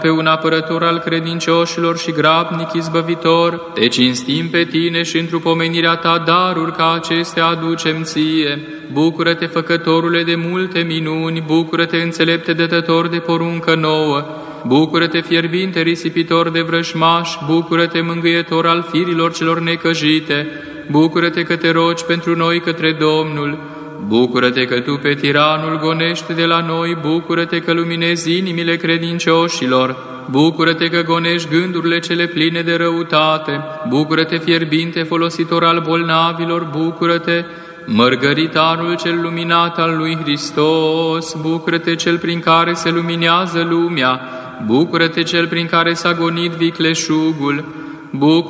pe un apărător al credincioșilor și grabnic izbăvitor, te cinstim pe tine și într-o pomenirea ta daruri ca acestea aducem ție. Bucură-te, făcătorule de multe minuni, bucură-te, înțelepte dătător de poruncă nouă, bucură-te, fierbinte risipitor de vrăjmași, bucură-te, mângâietor al firilor celor necăjite, bucură-te că te rogi pentru noi către Domnul. Bucură-te că tu pe tiranul gonești de la noi, bucură-te că luminezi inimile credincioșilor, bucură-te că gonești gândurile cele pline de răutate, bucură-te, fierbinte folositor al bolnavilor, bucură-te, mărgăritarul cel luminat al lui Hristos, bucură-te, cel prin care se luminează lumea, bucură-te, cel prin care s-a gonit vicleșugul, bucură